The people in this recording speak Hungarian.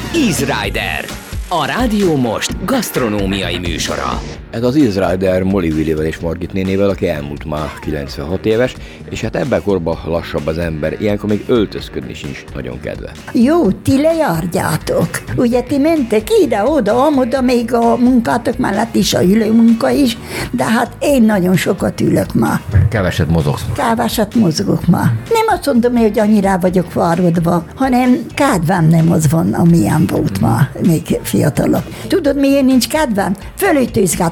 Easy Rider, a Rádió Most gasztronómiai műsora. Ez az Easy Rider Molly Willivel és Margit nénével, aki elmúlt már 96 éves, és hát ebben korban lassabb az ember, ilyenkor még öltözködni sincs nagyon kedve. Jó, ti lejárjátok. Ugye ti mentek ide-oda, amoda, még a munkátok mellett is a ülő munka is, de hát én nagyon sokat ülök ma. Keveset mozogsz. Keveset mozgok ma. Nem azt mondom, hogy annyira vagyok varrodva, hanem kedvem nem az van, amilyen volt ma, még fiatalok. Tudod, miért nincs kedvem? Fölütőzget